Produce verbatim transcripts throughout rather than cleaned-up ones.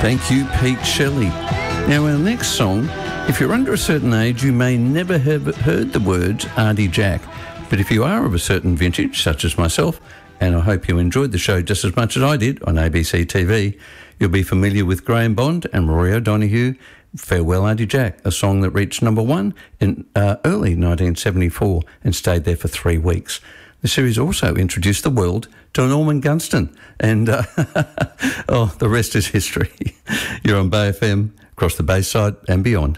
Thank you, Pete Shelley. Now, our next song, if you're under a certain age, you may never have heard the words Artie Jack. But if you are of a certain vintage, such as myself, and I hope you enjoyed the show just as much as I did on A B C T V, you'll be familiar with Graham Bond and Rory O'Donoghue, Farewell Artie Jack, a song that reached number one in uh, early nineteen seventy-four and stayed there for three weeks. The series also introduced the world to Norman Gunston, and uh, oh, the rest is history. You're on Bay F M, across the Bayside and beyond.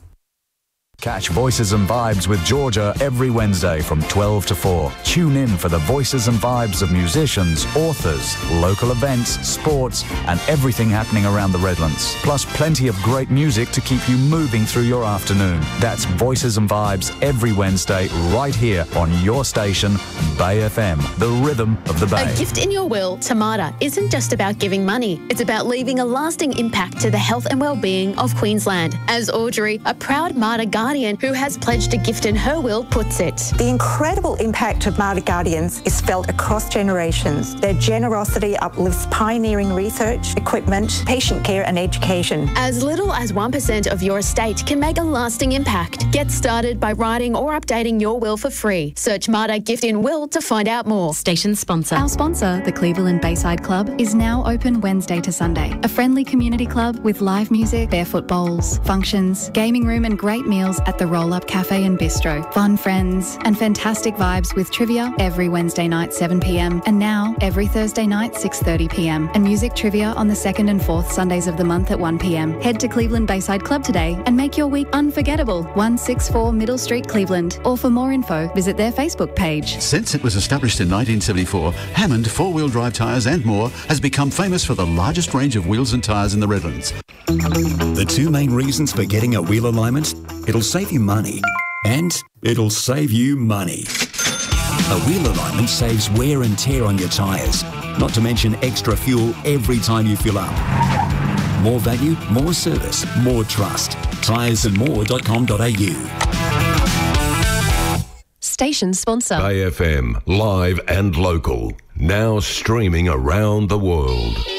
Catch Voices and Vibes with Georgia every Wednesday from twelve to four. Tune in for the voices and vibes of musicians, authors, local events, sports, and everything happening around the Redlands. Plus plenty of great music to keep you moving through your afternoon. That's Voices and Vibes every Wednesday right here on your station, Bay F M, the rhythm of the Bay. A gift in your will to Marta isn't just about giving money. It's about leaving a lasting impact to the health and well-being of Queensland. As Audrey, a proud Marta Guardian who has pledged a gift in her will, puts it. The incredible impact of Marta Guardians is felt across generations. Their generosity uplifts pioneering research, equipment, patient care and education. As little as one percent of your estate can make a lasting impact. Get started by writing or updating your will for free. Search Marta Gift in Will to find out more. Station sponsor. Our sponsor, the Cleveland Bayside Club, is now open Wednesday to Sunday. A friendly community club with live music, barefoot bowls, functions, gaming room and great meals at the Roll-Up Cafe and Bistro. Fun friends and fantastic vibes with trivia every Wednesday night seven p m and now every Thursday night six thirty p m and music trivia on the second and fourth Sundays of the month at one p m. Head to Cleveland Bayside Club today and make your week unforgettable. one sixty-four Middle Street, Cleveland. Or for more info, visit their Facebook page. Since it was established in nineteen seventy-four, Hammond four-wheel drive tyres and more has become famous for the largest range of wheels and tyres in the Redlands. The two main reasons for getting a wheel alignment: it'll save you money and it'll save you money. A wheel alignment saves wear and tear on your tyres, not to mention extra fuel every time you fill up. More value, more service, more trust. tyres and more dot com dot a u. Station sponsor. Bay F M, live and local, now streaming around the world.